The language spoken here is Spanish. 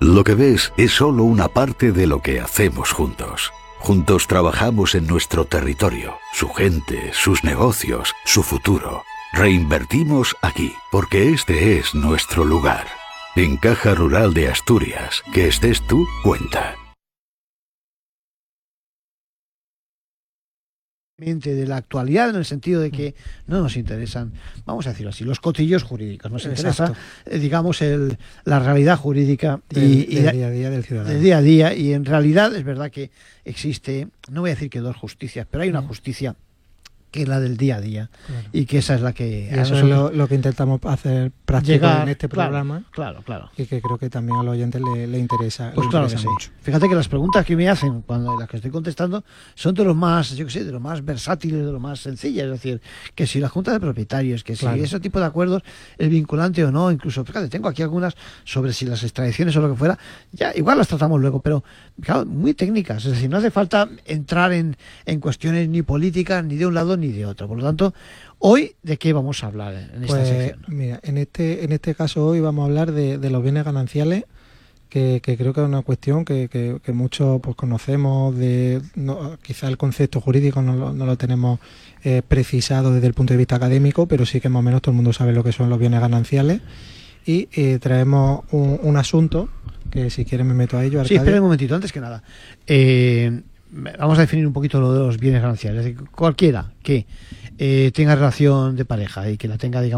Lo que ves es solo una parte de lo que hacemos juntos. Juntos trabajamos en nuestro territorio, su gente, sus negocios, su futuro. Reinvertimos aquí, porque este es nuestro lugar. En Caja Rural de Asturias, que estés tú, cuenta. De la actualidad, en el sentido de que no nos interesan, vamos a decirlo así, los cotillos jurídicos, nos interesa, digamos, la realidad jurídica del día a día del ciudadano. Del día a día, y en realidad es verdad que existe, no voy a decir que dos justicias, pero hay una justicia que es la del día a día, claro. Y que esa es la que... Y eso es lo que intentamos hacer práctico en este programa. Claro. Y que creo que también a los oyentes le interesa, pues claro que sí. Mucho. Fíjate que las preguntas que me hacen, cuando las que estoy contestando, son de lo más, yo qué sé, de lo más versátiles, de lo más sencillas. Es decir, que si la junta de propietarios, que si ese tipo de acuerdos es vinculante o no, incluso, fíjate, tengo aquí algunas sobre si las extradiciones o lo que fuera, ya igual las tratamos luego, pero claro, muy técnicas. Es decir, no hace falta entrar en cuestiones ni políticas, ni de un lado ni de otro. Por lo tanto, hoy, ¿de qué vamos a hablar en esta sección? Mira, en este caso hoy vamos a hablar de los bienes gananciales, que creo que es una cuestión que muchos pues conocemos, quizá el concepto jurídico no lo tenemos precisado desde el punto de vista académico, pero sí que más o menos todo el mundo sabe lo que son los bienes gananciales, y traemos un asunto que si quieres me meto a ello. Arcadio. Sí, espera un momentito, antes que nada. Vamos a definir un poquito lo de los bienes gananciales. Es decir, cualquiera que tenga relación de pareja y que la tenga, digamos,